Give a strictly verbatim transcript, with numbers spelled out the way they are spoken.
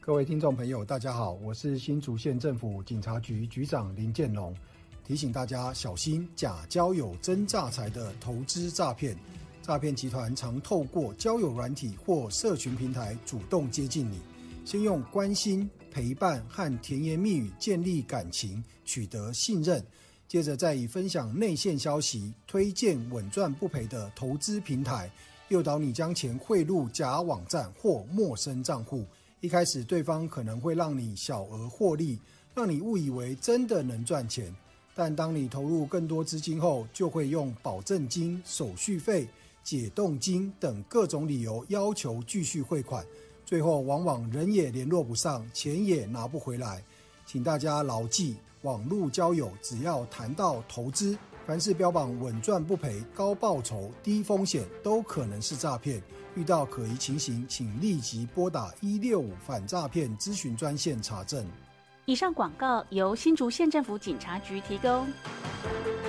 各位听众朋友大家好，我是新竹县政府警察局局长林建龙，提醒大家小心假交友真诈财的投资诈骗。诈骗集团常透过交友软体或社群平台主动接近你，先用关心、陪伴和甜言蜜语建立感情，取得信任，接着再以分享内线消息、推荐稳赚不赔的投资平台，诱导你将钱汇入假网站或陌生账户。一开始对方可能会让你小额获利，让你误以为真的能赚钱，但当你投入更多资金后，就会用保证金、手续费、解冻金等各种理由要求继续汇款，最后往往人也联络不上，钱也拿不回来。请大家牢记，网络交友只要谈到投资，凡是标榜稳赚不赔、高报酬、低风险，都可能是诈骗。遇到可疑情形，请立即拨打一六五反诈骗咨询专线查证。 以上广告由新竹县政府警察局提供。